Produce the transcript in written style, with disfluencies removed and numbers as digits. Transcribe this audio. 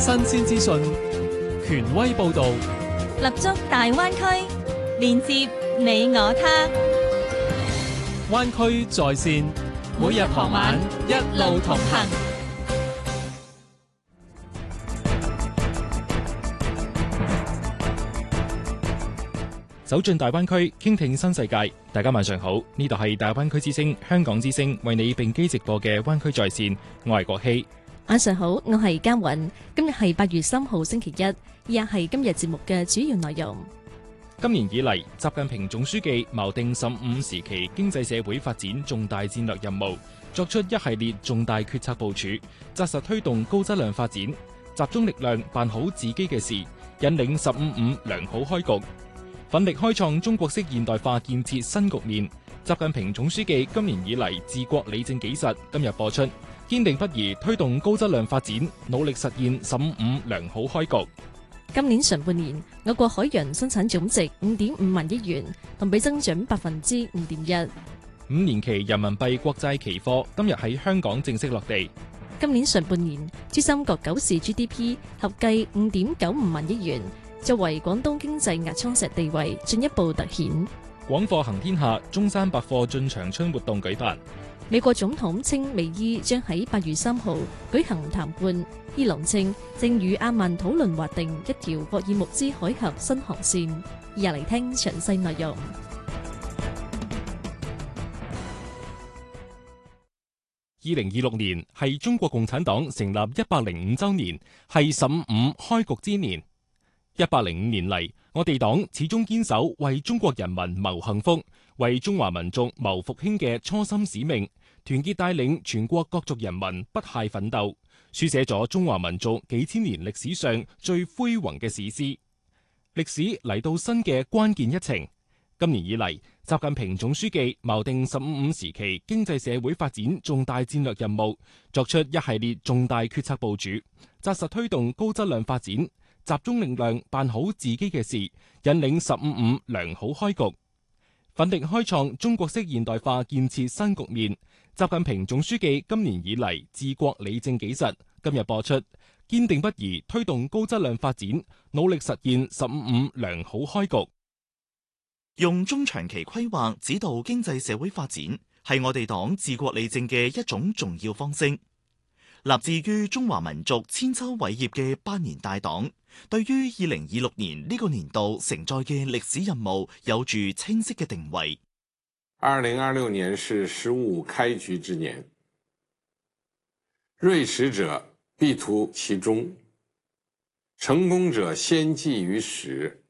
新鮮資訊，權威報導， 立足大灣區，連接你我他。 灣區在線，每日傍晚一路同行。走進大灣區，傾聽新世界。大家晚上好，呢度係大灣區之聲香港之聲為你並機直播嘅灣區在線，我係國希。 晚上好，我係嘉韻。今日係8月3號星期一，以下係今日節目嘅主要內容。 今年以嚟，習近平總書記錨定15時期經濟社會發展重大戰略任務，作出一系列重大決策部署，紮實推動高質量發展，集中力量辦好自己嘅事，引領15-5良好開局，奮力開創中國式現代化建設新局面。習近平總書記今年以嚟治國理政紀實，今日播出，堅定不移推動高質量發展，努力實現15-5良好開局。 今年上半年，我國海洋生產總值5.5萬億元，同比增長5.1%。 5年期人民幣國債期貨今日喺香港正式落地。 今年上半年，珠三角9市 GDP 合計5.95萬億元，作為廣東經濟壓艙石地位進一步凸顯。 廣貨行天下中山百貨進長春活動舉辦。 美國總統稱美伊將喺8月3號舉行談判，伊朗稱正與阿曼討論劃定一條霍爾木茲海峽新航線。以下嚟聽詳細內容。 2026年係中國共產黨成立105週年，係15-5開局之年。105年嚟，我哋黨始終堅守為中國人民謀幸福、為中華民族謀復興嘅初心使命，團結帶領全國各族人民不懈奮鬥，書寫咗中華民族幾千年歷史上最輝煌嘅史詩。歷史嚟到新嘅關鍵一程，今年以嚟，習近平總書記錨定15-5時期經濟社會發展重大戰略任務，作出一系列重大決策部署，紮實推動高質量發展，集中力量辦好自己嘅事，引領15-5良好開局，奮力開創中國式現代化建設新局面。習近平總書記今年以嚟治國理政紀實，今日播出，堅定不移推動高質量發展，努力實現15-5良好開局。 用中長期規劃指導經濟社會發展，係我哋黨治國理政嘅一種重要方式。立志於中華民族千秋偉業嘅百年大黨，對於2026年呢個年度承載嘅歷史任務有住清晰嘅定位。 2026年是15-5開局之年，銳實者必圖其中，成功者先繼於始，